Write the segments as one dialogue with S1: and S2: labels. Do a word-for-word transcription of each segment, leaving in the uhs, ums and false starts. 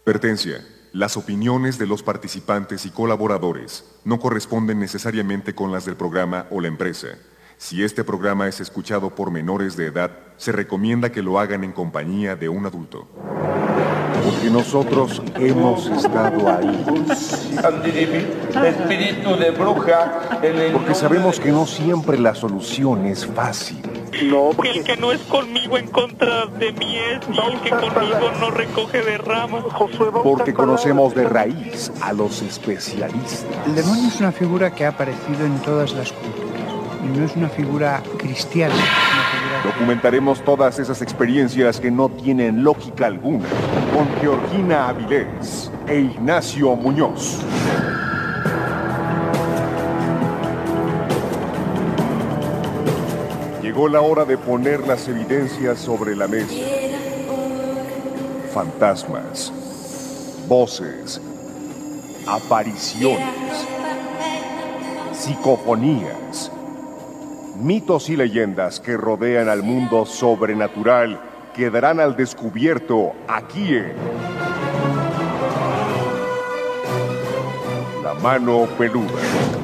S1: Advertencia. Las opiniones de los participantes y colaboradores no corresponden necesariamente con las del programa o la empresa. Si este programa es escuchado por menores de edad, se recomienda que lo hagan en compañía de un adulto.
S2: Porque nosotros hemos estado ahí.
S3: Espíritu de bruja.
S2: Porque sabemos que no siempre la solución es fácil.
S4: No, porque el que no es conmigo en contra de mí es, y el que conmigo no recoge de ramas.
S2: Porque conocemos de raíz a los especialistas.
S5: El demonio es una figura que ha aparecido en todas las culturas. Y no es una figura cristiana. Es una figura...
S2: Documentaremos todas esas experiencias que no tienen lógica alguna con Georgina Avilés e Ignacio Muñoz. Llegó la hora de poner las evidencias sobre la mesa. Fantasmas, voces, apariciones, psicofonías, mitos y leyendas que rodean al mundo sobrenatural quedarán al descubierto aquí en La Mano Peluda.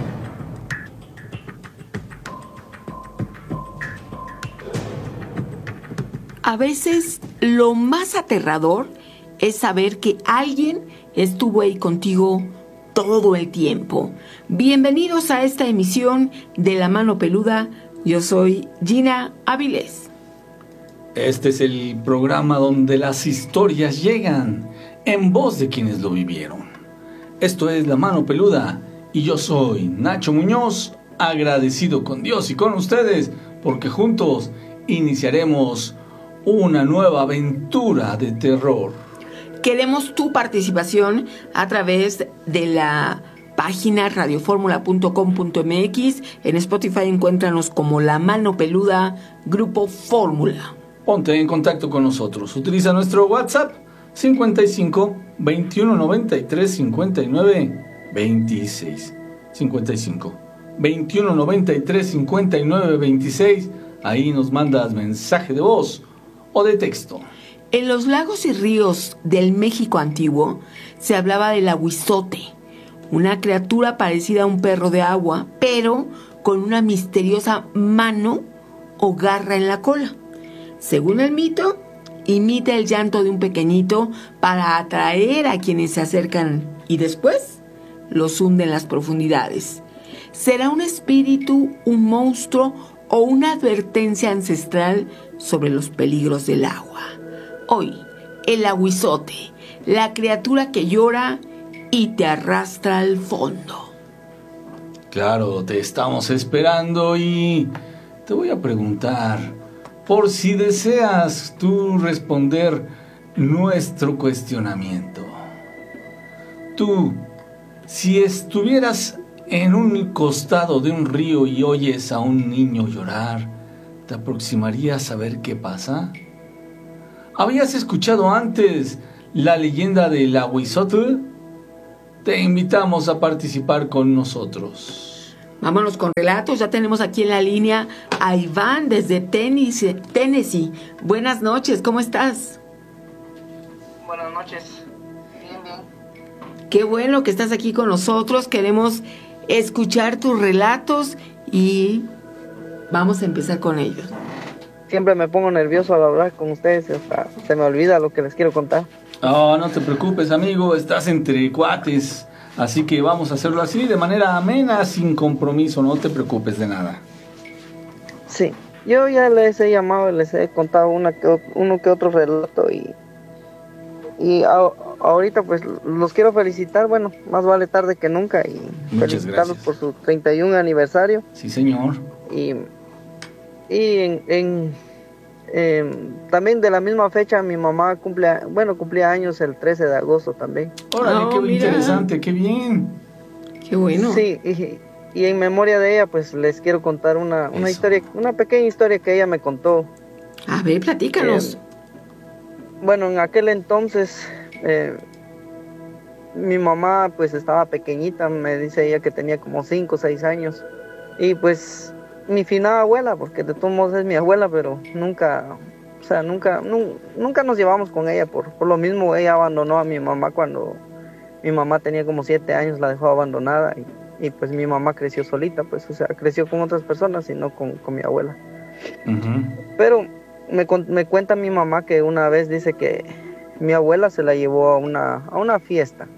S6: A veces lo más aterrador es saber que alguien estuvo ahí contigo todo el tiempo. Bienvenidos a esta emisión de La Mano Peluda. Yo soy Gina Avilés.
S7: Este es el programa donde las historias llegan en voz de quienes lo vivieron. Esto es La Mano Peluda y yo soy Nacho Muñoz, agradecido con Dios y con ustedes porque juntos iniciaremos una nueva aventura de terror.
S6: Queremos tu participación a través de la página radioformula punto com punto m x. En Spotify encuéntranos como La Mano Peluda, Grupo Fórmula.
S7: Ponte en contacto con nosotros. Utiliza nuestro WhatsApp cincuenta y cinco, veintiuno noventa y tres, cincuenta y nueve, veintiséis. cincuenta y cinco, veintiuno noventa y tres, cincuenta y nueve, veintiséis. Ahí nos mandas mensaje de voz o de texto.
S6: En los lagos y ríos del México antiguo se hablaba del ahuizote, una criatura parecida a un perro de agua, pero con una misteriosa mano o garra en la cola. Según el mito, imita el llanto de un pequeñito para atraer a quienes se acercan y después los hunde en las profundidades. ¿Será un espíritu, un monstruo o una advertencia ancestral sobre los peligros del agua? Hoy, el ahuizote, la criatura que llora y te arrastra al fondo.
S7: Claro, te estamos esperando y te voy a preguntar, por si deseas tú responder nuestro cuestionamiento. Tú, si estuvieras en un costado de un río y oyes a un niño llorar, ¿te aproximarías a ver qué pasa? ¿Habías escuchado antes la leyenda del ahuizote? Te invitamos a participar con nosotros.
S6: Vámonos con relatos. Ya tenemos aquí en la línea a Iván desde Tennessee. Tennessee. Buenas noches, ¿cómo estás?
S8: Buenas noches. Bien, bien.
S6: Qué bueno que estás aquí con nosotros. Queremos escuchar tus relatos y vamos a empezar con ellos.
S8: Siempre me pongo nervioso al hablar con ustedes, hasta se me olvida lo que les quiero contar.
S7: Oh, no te preocupes, amigo, estás entre cuates, así que vamos a hacerlo así, de manera amena, sin compromiso, no te preocupes de nada.
S8: Sí, yo ya les he llamado, les he contado una que, uno que otro relato y, y a, ahorita pues los quiero felicitar, bueno, más vale tarde que nunca y
S7: muchas
S8: felicitarlos
S7: gracias
S8: por su treinta y uno aniversario.
S7: Sí, señor.
S8: Y... Y en, en eh, también de la misma fecha mi mamá cumple, bueno, cumplía años el trece de agosto también.
S7: Órale,
S6: Oh,
S7: qué
S6: mira.
S7: interesante, qué bien.
S6: Qué bueno.
S8: Sí, y, y en memoria de ella pues les quiero contar una, una historia, una pequeña historia que ella me contó.
S6: A ver, platícanos.
S8: Eh, bueno, en aquel entonces eh, mi mamá pues estaba pequeñita, me dice ella que tenía como cinco o seis años. Y pues mi finada abuela, porque de todos modos es mi abuela, pero nunca sea, nunca, nu, nunca nos llevamos con ella, por, por lo mismo ella abandonó a mi mamá cuando mi mamá tenía como siete años, la dejó abandonada y, y pues mi mamá creció solita, pues, o sea, creció con otras personas y no con, con mi abuela. Uh-huh. Pero me, me cuenta mi mamá que una vez dice que mi abuela se la llevó a una, a una fiesta.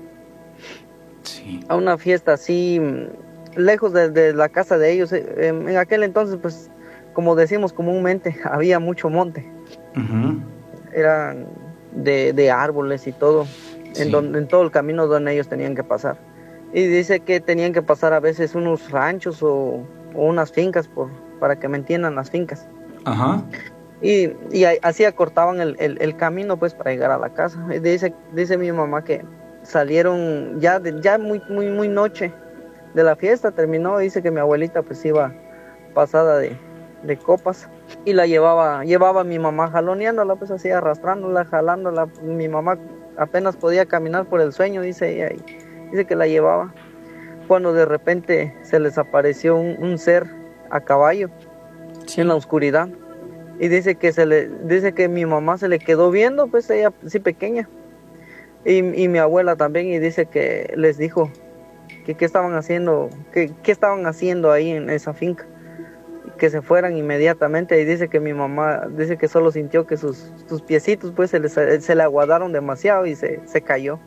S8: Sí. A una fiesta así, lejos de, de la casa de ellos. En, en aquel entonces, pues, como decimos comúnmente, había mucho monte. Uh-huh. Eran de, de árboles y todo, sí. en, donde, en todo el camino donde ellos tenían que pasar. Y dice que tenían que pasar a veces unos ranchos o, o unas fincas, por, para que me entiendan las fincas. Ajá. Y, y así acortaban el, el, el camino, pues, para llegar a la casa. Y dice, dice mi mamá que salieron ya, de, ya muy, muy, muy noche de la fiesta, terminó. Dice que mi abuelita, pues, iba pasada de, de copas y la llevaba, llevaba a mi mamá jaloneándola, pues, así arrastrándola, jalándola. Mi mamá apenas podía caminar por el sueño, dice ella, y dice que la llevaba. Cuando de repente se les apareció un, un ser a caballo, sí, en la oscuridad. Y dice que se le dice que mi mamá se le quedó viendo, pues ella sí pequeña. Y, y mi abuela también, y dice que les dijo que qué estaban haciendo, que qué estaban haciendo ahí en esa finca, que se fueran inmediatamente. Y dice que mi mamá dice que solo sintió que sus, sus piecitos pues se, les, se le aguadaron demasiado y se, se cayó.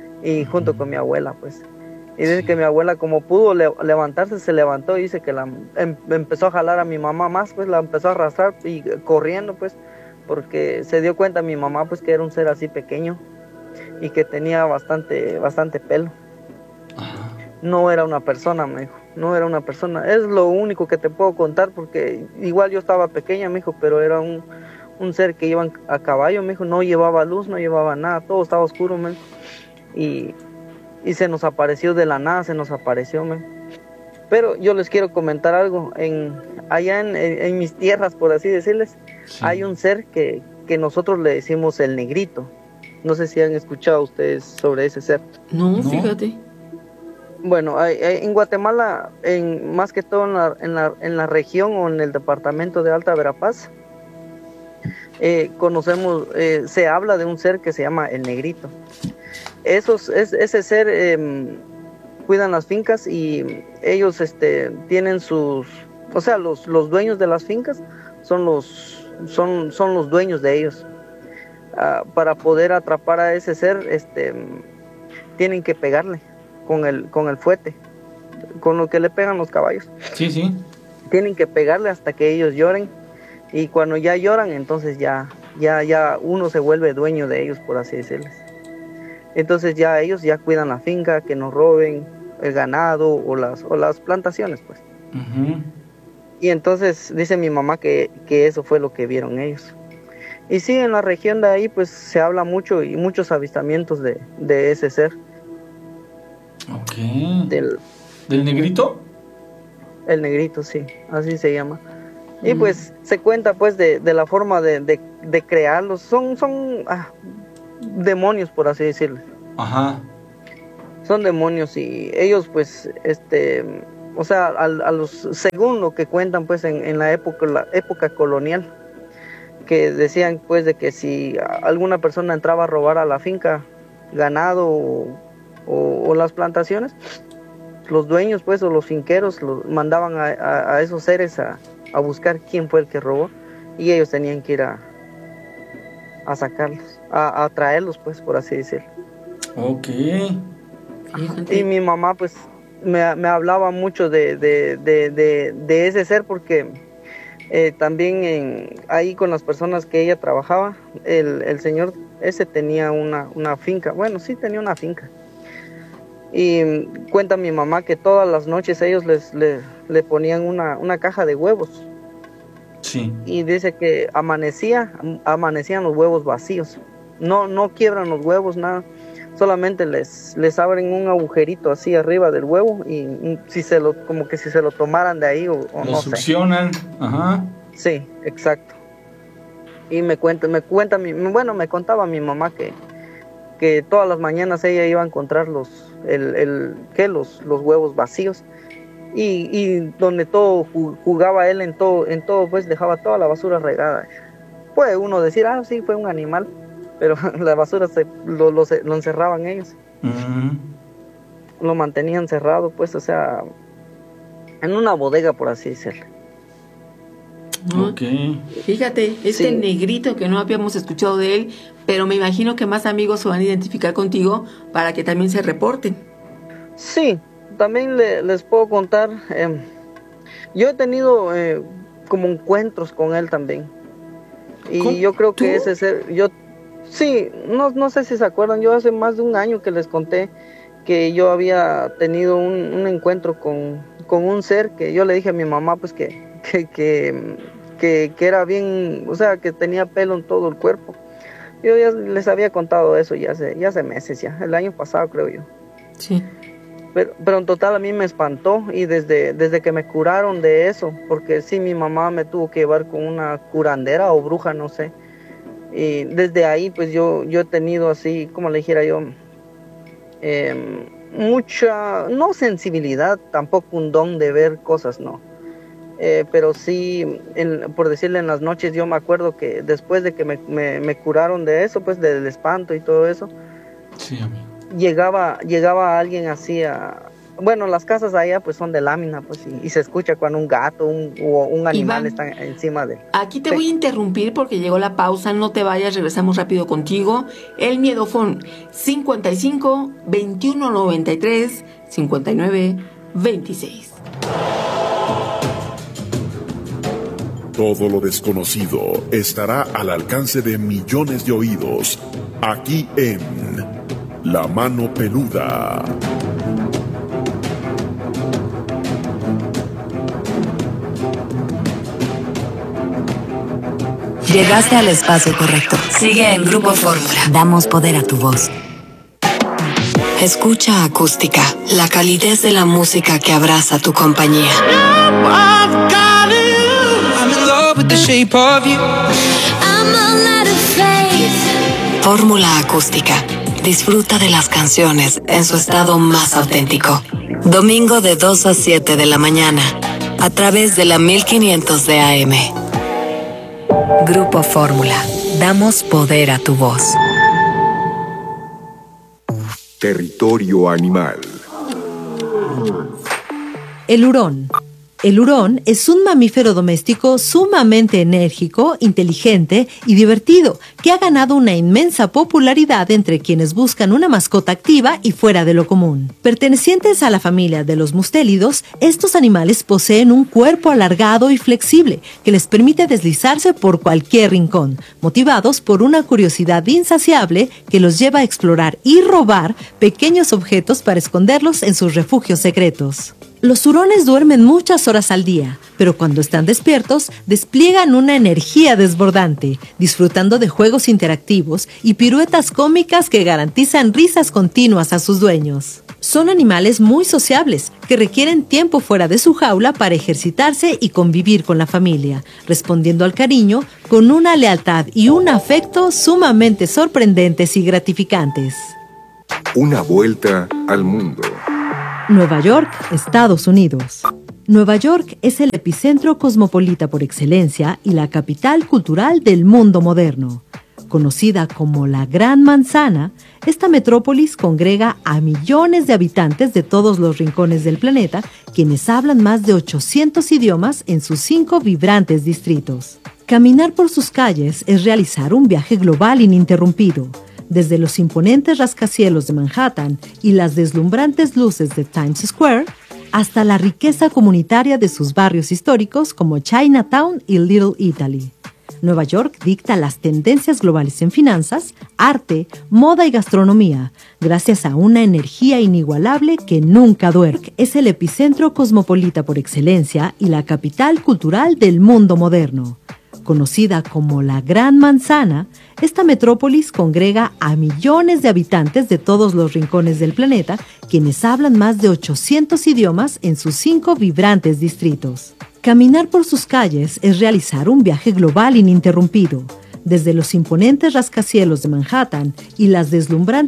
S8: Y junto con mi abuela, pues. Y dice, sí, que mi abuela, como pudo le, levantarse, se levantó y dice que la em, empezó a jalar a mi mamá más, pues la empezó a arrastrar y corriendo, pues, porque se dio cuenta mi mamá, pues, que era un ser así pequeño y que tenía bastante, bastante pelo. Ajá. No era una persona, me dijo, no era una persona. Es lo único que te puedo contar, porque igual yo estaba pequeña, me dijo, pero era un, un ser que iba a caballo, me dijo, no llevaba luz, no llevaba nada, todo estaba oscuro, me dijo. Y... y se nos apareció de la nada, se nos apareció, man. Pero yo les quiero comentar algo, en, allá en, en, en mis tierras, por así decirles, sí, hay un ser que, que nosotros le decimos el negrito. No sé si han escuchado ustedes sobre ese ser.
S6: No, no. Fíjate.
S8: Bueno, hay, hay, en Guatemala, en, más que todo en la, en, la, en la región o en el departamento de Alta Verapaz, eh, conocemos, eh, se habla de un ser que se llama el negrito. Esos, es, ese ser eh, cuidan las fincas y ellos este, tienen sus, o sea, los, los dueños de las fincas son los, son, son los dueños de ellos. Uh, para poder atrapar a ese ser, este, tienen que pegarle con el, con el fuete, con lo que le pegan los caballos.
S7: Sí, sí.
S8: Tienen que pegarle hasta que ellos lloren, y cuando ya lloran, entonces ya, ya, ya uno se vuelve dueño de ellos, por así decirles. Entonces ya ellos ya cuidan la finca, que no roben el ganado o las, o las plantaciones, pues. Uh-huh. Y entonces dice mi mamá que, que eso fue lo que vieron ellos. Y sí, en la región de ahí pues se habla mucho y muchos avistamientos de, de ese ser.
S7: Ok.
S8: Del,
S7: ¿Del negrito?
S8: El negrito, sí, así se llama. Uh-huh. Y pues se cuenta pues de, de la forma de, de, de crearlos. Son... son ah, demonios, por así decirlo.
S7: Ajá.
S8: Son demonios y ellos pues este o sea a, a los según lo que cuentan pues en, en la época la época colonial, que decían pues de que si alguna persona entraba a robar a la finca ganado o, o, o las plantaciones, los dueños pues o los finqueros los mandaban a, a, a esos seres a, a buscar quién fue el que robó, y ellos tenían que ir a a sacarlos, a, a traerlos, pues, por así decirlo.
S7: Ok.
S8: Y mi mamá, pues, me, me hablaba mucho de, de, de, de, de ese ser, porque eh, también en, ahí con las personas que ella trabajaba, el, el señor ese tenía una, una finca, bueno, sí tenía una finca. Y cuenta mi mamá que todas las noches ellos les, les, le ponían una, una caja de huevos.
S7: Sí.
S8: Y dice que amanecía, amanecían los huevos vacíos. No, no quiebran los huevos, nada. Solamente les, les abren un agujerito así arriba del huevo y, y si se lo, como que si se lo tomaran de ahí o, o
S7: lo
S8: no
S7: succionan.
S8: sé.
S7: Ajá.
S8: Sí, exacto. Y me cuenta, me cuenta mi, bueno, me contaba mi mamá que, que todas las mañanas ella iba a encontrar los, el, el, ¿qué? Los, los huevos vacíos. Y, y donde todo jugaba él en todo, en todo pues dejaba toda la basura regada. puede uno decir, ah, sí, fue un animal, pero la basura se, lo, lo, lo encerraban ellos. Uh-huh. Lo mantenían cerrado, pues, o sea, en una bodega, por así decirlo.
S6: Ok. Fíjate, este sí. negrito que no habíamos escuchado de él, pero me imagino que más amigos se van a identificar contigo para que también se reporten.
S8: Sí, también le, les puedo contar, eh, yo he tenido eh, como encuentros con él también. Y yo creo que ese ser, yo, sí, no, no sé si se acuerdan, yo hace más de un año que les conté que yo había tenido un, un encuentro con, con un ser que yo le dije a mi mamá, pues que, que, que, que, que era bien, o sea, que tenía pelo en todo el cuerpo. Yo ya les había contado eso ya hace, ya hace meses ya, el año pasado creo yo.
S6: Sí.
S8: Pero, pero en total a mí me espantó y desde, desde que me curaron de eso, porque sí, mi mamá me tuvo que llevar con una curandera o bruja, no sé. Y desde ahí pues yo, yo he tenido así, como le dijera yo, eh, mucha, no sensibilidad, tampoco un don de ver cosas, no. Eh, pero sí, en, por decirle, en las noches yo me acuerdo que después de que me, me, me curaron de eso, pues del espanto y todo eso.
S7: Sí, amigo.
S8: Llegaba, llegaba alguien así a... Bueno, las casas allá pues son de lámina, pues, y, y se escucha cuando un gato un, o un animal
S6: Iván,
S8: está encima de...
S6: Aquí te
S8: sí.
S6: voy a interrumpir porque llegó la pausa, no te vayas, regresamos rápido contigo. El miedofón cincuenta y cinco, veintiuno noventa y tres, cincuenta y nueve, veintiséis.
S9: Todo lo desconocido estará al alcance de millones de oídos, aquí en La Mano Peluda.
S10: Llegaste al espacio correcto. Sigue en Grupo Fórmula. Damos poder a tu voz. Escucha Acústica, la calidez de la música que abraza tu compañía. Fórmula Acústica. Disfruta de las canciones en su estado más auténtico. Domingo de dos a siete de la mañana, a través de la mil quinientos de A M. Grupo Fórmula. Damos poder a tu voz.
S1: Territorio animal.
S11: El hurón. El hurón es un mamífero doméstico sumamente enérgico, inteligente y divertido, que ha ganado una inmensa popularidad entre quienes buscan una mascota activa y fuera de lo común. Pertenecientes a la familia de los mustélidos, estos animales poseen un cuerpo alargado y flexible que les permite deslizarse por cualquier rincón, motivados por una curiosidad insaciable que los lleva a explorar y robar pequeños objetos para esconderlos en sus refugios secretos. Los hurones duermen muchas horas al día, pero cuando están despiertos, despliegan una energía desbordante, disfrutando de juegos interactivos y piruetas cómicas que garantizan risas continuas a sus dueños. Son animales muy sociables, que requieren tiempo fuera de su jaula para ejercitarse y convivir con la familia, respondiendo al cariño con una lealtad y un afecto sumamente sorprendentes y gratificantes.
S1: Una vuelta al mundo.
S11: Nueva York, Estados Unidos. Nueva York es el epicentro cosmopolita por excelencia y la capital cultural del mundo moderno. Conocida como la Gran Manzana, esta metrópolis congrega a millones de habitantes de todos los rincones del planeta, quienes hablan más de ochocientos idiomas en sus cinco vibrantes distritos. Caminar por sus calles es realizar un viaje global ininterrumpido. Desde los imponentes rascacielos de Manhattan y las deslumbrantes luces de Times Square, hasta la riqueza comunitaria de sus barrios históricos como Chinatown y Little Italy. Nueva York dicta las tendencias globales en finanzas, arte, moda y gastronomía, gracias a una energía inigualable que nunca duerme. Es el epicentro cosmopolita por excelencia y la capital cultural del mundo moderno. Conocida como la Gran Manzana, esta metrópolis congrega a millones de habitantes de todos los rincones del planeta, quienes hablan más de ochocientos idiomas en sus cinco vibrantes distritos. Caminar por sus calles es realizar un viaje global ininterrumpido. Desde los imponentes rascacielos de Manhattan y las deslumbrantes